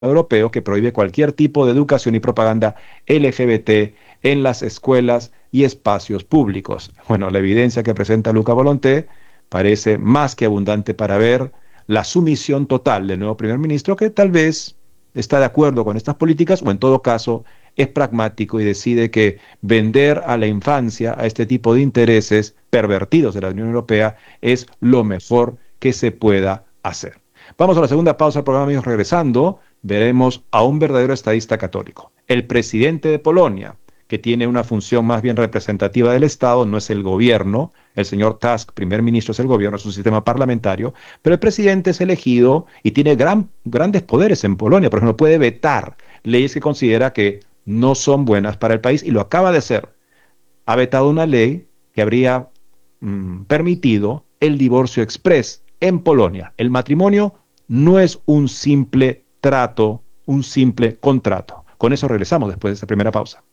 europeo que prohíbe cualquier tipo de educación y propaganda LGBT en las escuelas y espacios públicos. Bueno, la evidencia que presenta Luca Volonté parece más que abundante para ver la sumisión total del nuevo primer ministro, que tal vez está de acuerdo con estas políticas o en todo caso es pragmático y decide que vender a la infancia a este tipo de intereses pervertidos de la Unión Europea es lo mejor que se pueda hacer. Vamos a la segunda pausa del programa, amigos. Regresando, veremos a un verdadero estadista católico. El presidente de Polonia, que tiene una función más bien representativa del Estado, no es el gobierno. El señor Tusk, primer ministro, es el gobierno, es un sistema parlamentario, pero el presidente es elegido y tiene grandes poderes en Polonia. Por ejemplo, puede vetar leyes que considera que no son buenas para el país, y lo acaba de hacer. Ha vetado una ley que habría permitido el divorcio exprés en Polonia. El matrimonio no es un simple trato, un simple contrato. Con eso regresamos después de esta primera pausa.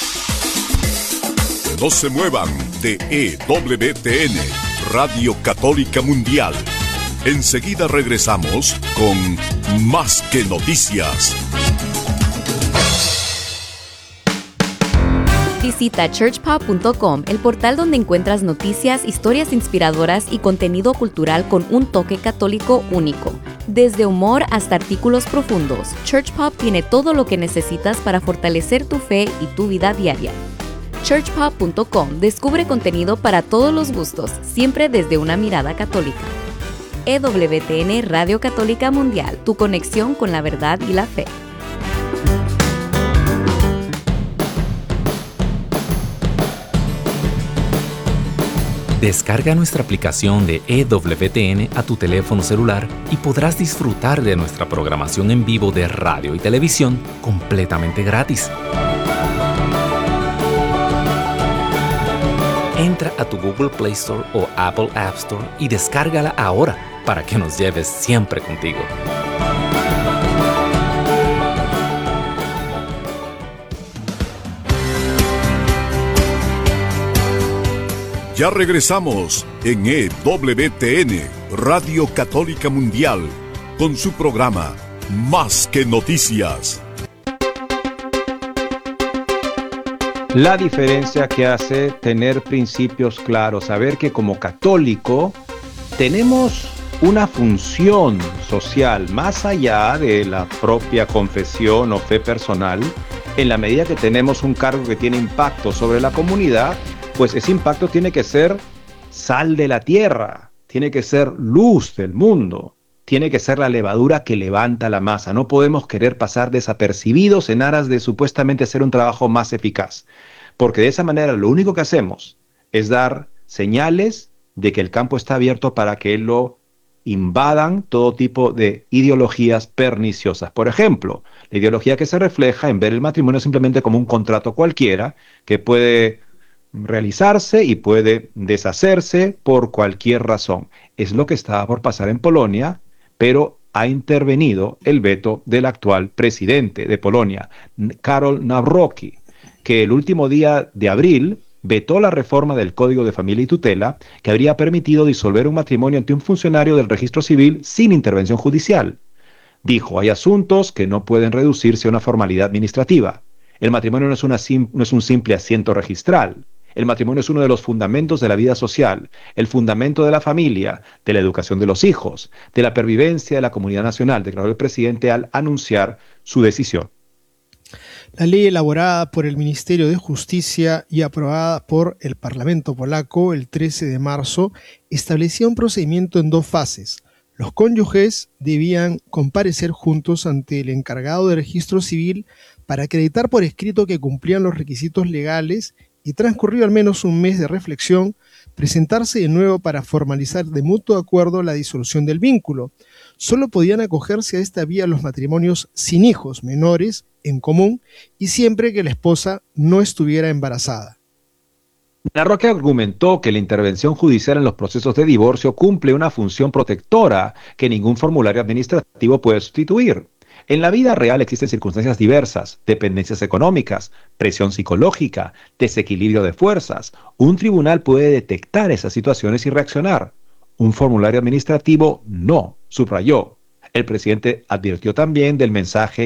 No se muevan de EWTN, Radio Católica Mundial. Enseguida regresamos con Más que Noticias. Visita churchpop.com, el portal donde encuentras noticias, historias inspiradoras y contenido cultural con un toque católico único. Desde humor hasta artículos profundos, Churchpop tiene todo lo que necesitas para fortalecer tu fe y tu vida diaria. churchpop.com descubre contenido para todos los gustos, siempre desde una mirada católica. EWTN Radio Católica Mundial, tu conexión con la verdad y la fe. Descarga nuestra aplicación de EWTN a tu teléfono celular y podrás disfrutar de nuestra programación en vivo de radio y televisión completamente gratis. Entra a tu Google Play Store o Apple App Store y descárgala ahora para que nos lleves siempre contigo. Ya regresamos en EWTN, Radio Católica Mundial, con su programa Más que Noticias. La diferencia que hace tener principios claros, saber que como católico tenemos una función social más allá de la propia confesión o fe personal. En la medida que tenemos un cargo que tiene impacto sobre la comunidad, pues ese impacto tiene que ser sal de la tierra, tiene que ser luz del mundo, tiene que ser la levadura que levanta la masa. No podemos querer pasar desapercibidos en aras de supuestamente hacer un trabajo más eficaz, porque de esa manera lo único que hacemos es dar señales de que el campo está abierto para que lo invadan todo tipo de ideologías perniciosas. Por ejemplo, la ideología que se refleja en ver el matrimonio simplemente como un contrato cualquiera que puede realizarse y puede deshacerse por cualquier razón. Es lo que estaba por pasar en Polonia, pero ha intervenido el veto del actual presidente de Polonia, Karol Nawrocki, que el último día de abril vetó la reforma del Código de Familia y Tutela que habría permitido disolver un matrimonio ante un funcionario del registro civil sin intervención judicial. Dijo, hay asuntos que no pueden reducirse a una formalidad administrativa. El matrimonio no es un simple asiento registral. El matrimonio es uno de los fundamentos de la vida social, el fundamento de la familia, de la educación de los hijos, de la pervivencia de la comunidad nacional, declaró el presidente al anunciar su decisión. La ley elaborada por el Ministerio de Justicia y aprobada por el Parlamento polaco el 13 de marzo establecía un procedimiento en dos fases. Los cónyuges debían comparecer juntos ante el encargado de registro civil para acreditar por escrito que cumplían los requisitos legales y, transcurrido al menos un mes de reflexión, presentarse de nuevo para formalizar de mutuo acuerdo la disolución del vínculo. Solo podían acogerse a esta vía los matrimonios sin hijos menores en común y siempre que la esposa no estuviera embarazada. Nawrocki argumentó que la intervención judicial en los procesos de divorcio cumple una función protectora que ningún formulario administrativo puede sustituir. En la vida real existen circunstancias diversas, dependencias económicas, presión psicológica, desequilibrio de fuerzas. Un tribunal puede detectar esas situaciones y reaccionar. Un formulario administrativo no, subrayó. El presidente advirtió también del mensaje